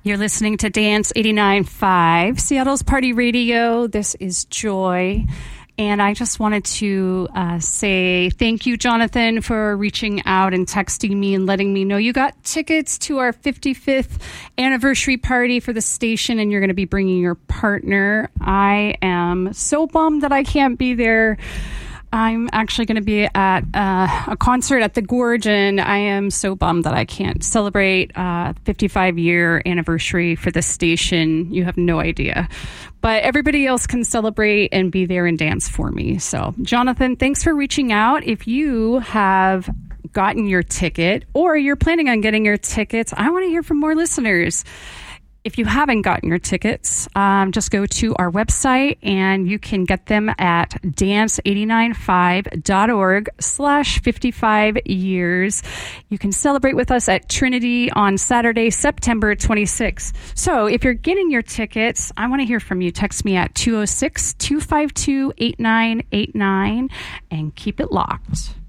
You're listening to Dance 89.5, Seattle's Party Radio. This is Joy. And I just wanted to say thank you, Jonathan, for reaching out and texting me and letting me know you got tickets to our 55th anniversary party for the station, and you're going to be bringing your partner. I am so bummed that I can't be there. I'm actually going to be at a concert at the Gorge, and I am so bummed that I can't celebrate 55-year anniversary for the station. You have no idea. But everybody else can celebrate and be there and dance for me. So, Jonathan, thanks for reaching out. If you have gotten your ticket or you're planning on getting your tickets, I want to hear from more listeners. If you haven't gotten your tickets, just go to our website and you can get them at dance895.org/55 years. You can celebrate with us at Trinity on Saturday, September 26th. So if you're getting your tickets, I want to hear from you. Text me at 206-252-8989 and keep it locked.